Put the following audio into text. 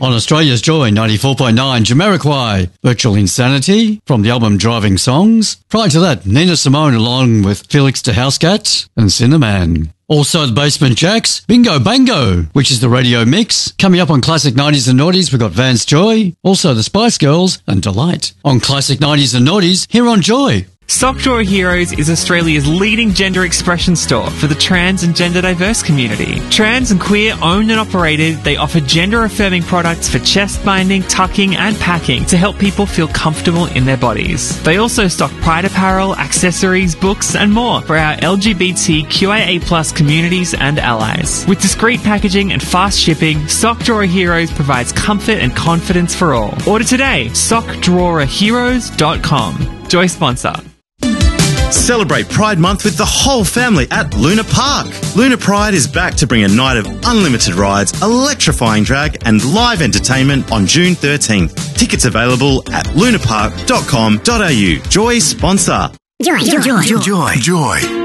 On Australia's Joy 94.9, Jamiroquai, Virtual Insanity, from the album Driving Songs. Prior to that, Nina Simone along with Felix de Housecat and Cinnamon. Also, the Basement Jacks, Bingo Bango, which is the radio mix. Coming up on Classic 90s and Noughties, we've got Vance Joy. Also, the Spice Girls and Delight. On Classic 90s and Noughties, here on Joy. Sock Drawer Heroes is Australia's leading gender expression store for the trans and gender diverse community. Trans and queer owned and operated, they offer gender affirming products for chest binding, tucking and packing to help people feel comfortable in their bodies. They also stock pride apparel, accessories, books and more for our LGBTQIA+ communities and allies. With discreet packaging and fast shipping, Sock Drawer Heroes provides comfort and confidence for all. Order today, sockdrawerheroes.com. Joy sponsor. Celebrate Pride Month with the whole family at Luna Park. Luna Pride is back to bring a night of unlimited rides, electrifying drag and live entertainment on June 13th. Tickets available at lunapark.com.au. Joy sponsor. Joy.